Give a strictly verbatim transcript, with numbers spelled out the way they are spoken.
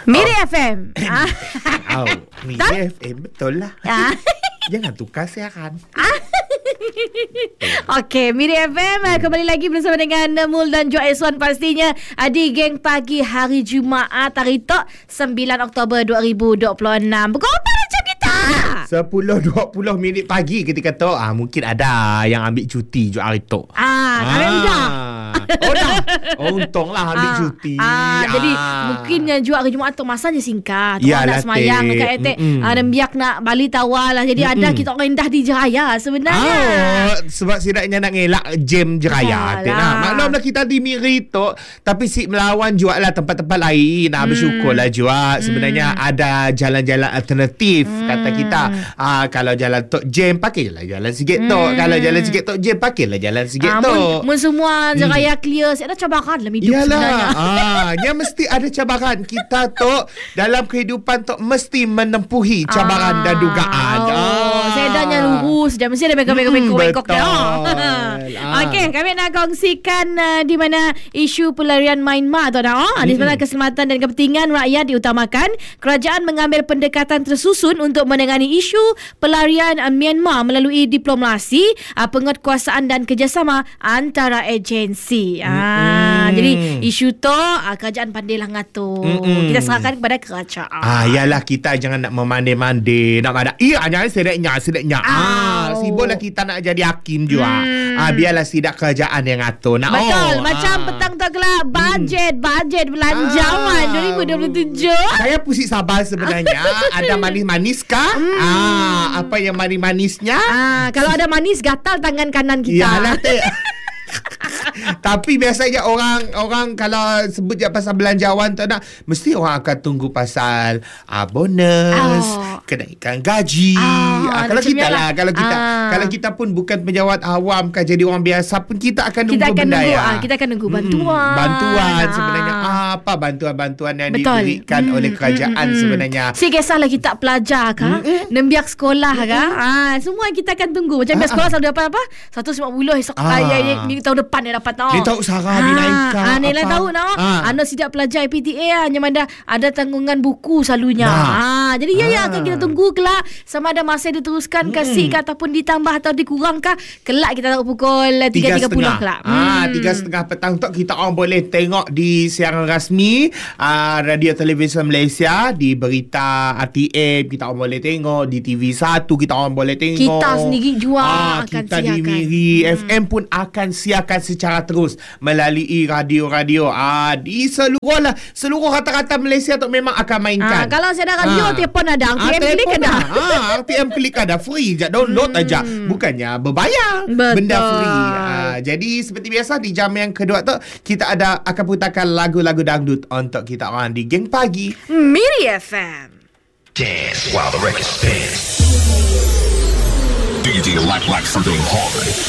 Miri F M. Oh, Miri F M betul lah. Jangan tukar siaran. Okey, Miri F M hmm. kembali lagi bersama dengan Mul dan Joaizwan pastinya di Geng Pagi hari Jumaat hari Tok sembilan Oktober dua ribu dua puluh enam. Pukul apa macam kita? sepuluh dua puluh minit pagi ketika tu ah, mungkin ada yang ambil cuti juga hari Tok. Ah, kami dah. Oh dah. Oh untunglah ambil ah, cuti. Ah, ah. Jadi mungkin yang jual hari Jumaat tu masanya singkat. Orang nak semayang dekat etek. Ada biak nak balik tawal lah. Jadi Mm-mm. ada kita orang indah di Jeraya sebenarnya. Ah, sebab sidaknya nak ngelak jam Jeraya. Nah, maklumlah kita di Miri tu, tapi si melawan jual lah tempat-tempat lain. Nah, mm. bersyukurlah jual. Sebenarnya mm. ada jalan-jalan alternatif mm. kata kita. Ah, kalau jalan tok jam pakailah jalan sikit tok. Mm. Kalau jalan sikit tok jam pakailah jalan sikit ah, tok. Mun semua Jeraya mm. clear, ada cabaran dalam hidup. Yalah. Sebenarnya. Ah, dia mesti ada cabaran. Kita tu dalam kehidupan tu mesti menempuhi cabaran ah. dan dugaan. Oh, ah. saya dah lurus dah mesti ada bengkok-bengkok-bengkok dia. Ah. Okey, kami nak kongsikan uh, di mana isu pelarian Myanmar tu dah. Oh, di mana keselamatan dan kepentingan rakyat diutamakan, kerajaan mengambil pendekatan tersusun untuk menangani isu pelarian uh, Myanmar melalui diplomasi, uh, penguatkuasaan dan kerjasama antara agensi. Ah, mm. jadi isu tu uh, kerajaan pandailah ngatur. Mm-mm. Kita serahkan kepada kerajaan. Ah, yalah kita jangan nak memandai-mandai, nak ada iya jangan sedeknya sedeknya. Ah, oh. Sibuklah kita nak jadi hakim juga. Hmm. Ah, biarlah sidak kerajaan yang ngatur. Nah, betul. oh, macam ah. petang tu kelak bajet hmm. bajet belanjawan ah. dua ribu dua puluh tujuh. Saya pusing sabar sebenarnya. Ada manis-manis kah? Hmm. Ah, apa yang manis-manisnya? Ah, kalau ada manis gatal tangan kanan kita. Yalah teh. Tapi biasanya orang orang kalau sebut je pasal belanjawan tu nak mesti orang akan tunggu pasal uh, bonus, oh. kenaikan gaji. Oh, uh, kalau kita lah, kalau kita uh. kalau kita pun bukan pejabat awam kan jadi orang biasa pun kita akan nunggu kita akan benda nunggu, ya. Uh, kita akan nunggu bantuan. Hmm, bantuan uh. sebenarnya apa bantuan-bantuan yang betul. diberikan hmm, oleh kerajaan hmm, hmm, sebenarnya. Si kisahlah kita pelajar kah? Hmm, nembiak sekolah hmm, kah? Ah, semua kita akan tunggu. Macam biasa uh, sekolah selalu dapat apa? seratus lima puluh esok uh. ayat tahun depan dia dapat tahu. Dia tahu Sarah ha, dinaikkan. Ah, Nela tahu no. Ha. Anda sidak pelajar P T A hanya ada ada tanggungan buku selalunya. Nah. Ha, jadi ya ya akan kita tunggu kelak sama ada masa diteruskan ke hmm. ke ataupun ditambah atau dikurangkan kelak kita tahu pukul tiga tiga puluh kelak. Ah, hmm. tiga setengah petang tu kita orang boleh tengok di siaran rasmi uh, Radio Televisi Malaysia, di berita R T M kita orang boleh tengok, di T V satu kita orang boleh tengok. Kita sendiri juga ah, akan kita siarkan. Di Miri hmm. F M pun akan siarkan secara terus melalui radio-radio ah di seluruh lah seluruh rata-rata Malaysia tu memang akan mainkan. Ah, kalau saya ada radio ah. telefon ada R T M ah, klik ada. Ah, R T M klik ada free je download hmm. aja bukannya berbayar. Betul. Benda free. Ah, jadi seperti biasa di jam yang kedua tu kita ada akan putarkan lagu-lagu dangdut untuk kita orang di Geng Pagi Miri F M. Dance while the record spins. Do you like like something hard?